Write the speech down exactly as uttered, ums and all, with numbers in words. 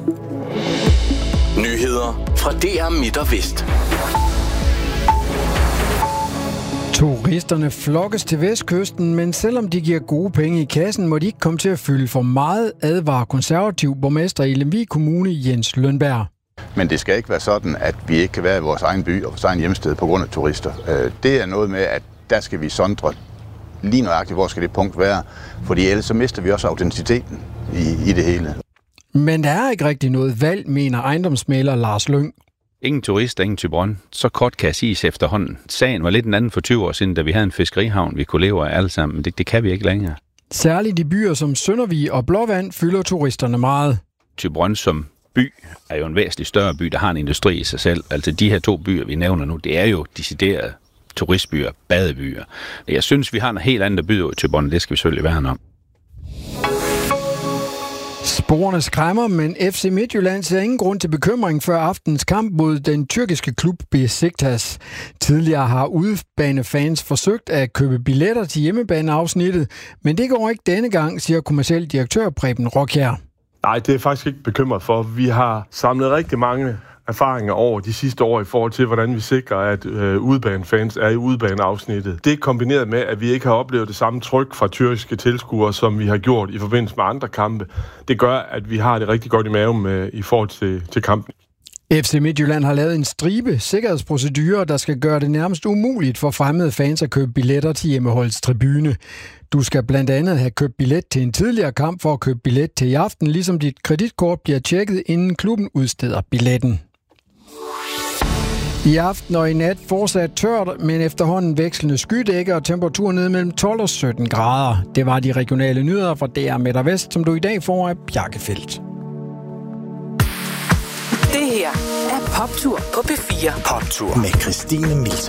Nyheder fra D R Midt og Vest. Turisterne flokkes til vestkysten, men selvom de giver gode penge i kassen, må de ikke komme til at fylde for meget, advarer konservativ borgmester i Lemvig Kommune Jens Lønberg. Men det skal ikke være sådan, at vi ikke kan være i vores egen by og vores egen hjemsted på grund af turister. Det er noget med, at der skal vi sondre lige nøjagtigt, hvor skal det punkt være, fordi ellers så mister vi også autenticiteten i, i det hele. Men der er ikke rigtig noget valg, mener ejendomsmægler Lars Lyng. Ingen turister, ingen Thyborøn. Så kort kan jeg siges efterhånden. Sagen var lidt en anden for tyve år siden, da vi havde en fiskerihavn, vi kunne leve af alle sammen, men det, det kan vi ikke længere. Særligt i byer som Søndervig og Blåvand fylder turisterne meget. Thyborøn som by er jo en væsentlig større by, der har en industri i sig selv. Altså de her to byer, vi nævner nu, det er jo deciderede turistbyer, badebyer. Jeg synes, vi har en helt anden, der byder i Thyborøn, det skal vi selvfølgelig værne om. Sporene skræmmer, men F C Midtjylland ser ingen grund til bekymring før aftens kamp mod den tyrkiske klub Besiktas. Tidligere har udebanefans forsøgt at købe billetter til hjemmebaneafsnittet, men det går ikke denne gang, siger kommerciel direktør Preben Rockjær. Nej, det er jeg faktisk ikke bekymret for. Vi har samlet rigtig mange erfaringer over de sidste år i forhold til, hvordan vi sikrer, at øh, udebanefans er i udebaneafsnittet. Det er kombineret med, at vi ikke har oplevet det samme tryk fra tyrkiske tilskuere, som vi har gjort i forbindelse med andre kampe. Det gør, at vi har det rigtig godt i maven med, i forhold til, til kampen. F C Midtjylland har lavet en stribe sikkerhedsprocedurer, der skal gøre det nærmest umuligt for fremmede fans at købe billetter til hjemmeholdets tribune. Du skal blandt andet have købt billet til en tidligere kamp for at købe billet til i aften, ligesom dit kreditkort bliver tjekket, inden klubben udsteder billetten. I aften og i nat fortsat tørt, men efterhånden vekslende skydække og temperaturen ned mellem tolv og sytten grader. Det var de regionale nyheder fra D R Midt og Vest, som du i dag får af Bjarkefeldt. Det her er Poptur på P fire. Poptur med Christine Milsom.